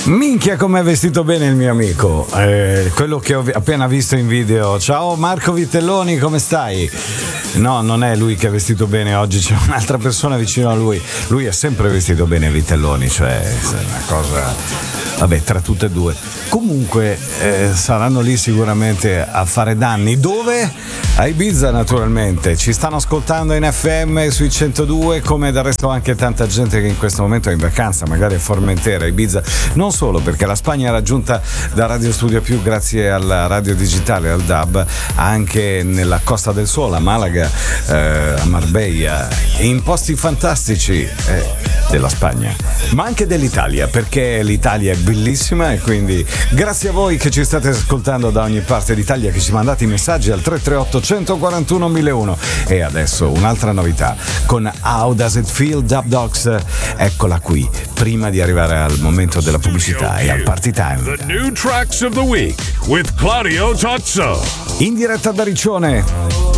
Minchia com'è vestito bene il mio amico, quello che ho appena visto in video. Ciao Marco Vitelloni, come stai? No, non è lui che è vestito bene, oggi c'è un'altra persona vicino a lui. Lui è sempre vestito bene, Vitelloni, cioè è una cosa, vabbè, tra tutte e due. Comunque saranno lì sicuramente a fare danni. Dove? A Ibiza, naturalmente. Ci stanno ascoltando in FM sui 102, come del resto anche tanta gente che in questo momento è in vacanza, magari a Formentera, Ibiza. Non solo, perché la Spagna è raggiunta da Radio Studio Più grazie alla radio digitale, al DAB, anche nella Costa del Sole, a Malaga, a Marbella, in posti fantastici della Spagna, ma anche dell'Italia, perché l'Italia è bellissima e quindi grazie a voi che ci state ascoltando da ogni parte d'Italia, che ci mandate i messaggi al 338 141 1001. E adesso un'altra novità con How Does It Feel, Dub Dogs. Eccola qui, prima di arrivare al momento della pubblicità e al party time. The new tracks of the week with Claudio Tozzo. In diretta da Riccione.